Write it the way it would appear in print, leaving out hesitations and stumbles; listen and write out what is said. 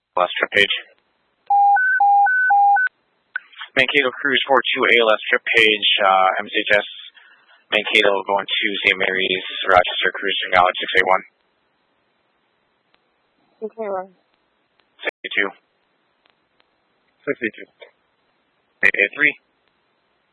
ALS trip page. Mankato Cruise 42 ALS trip page, MCHS Mankato going to St. Mary's, Rochester, cruising Galaxy 681. Okay, right. 62. 62. 883.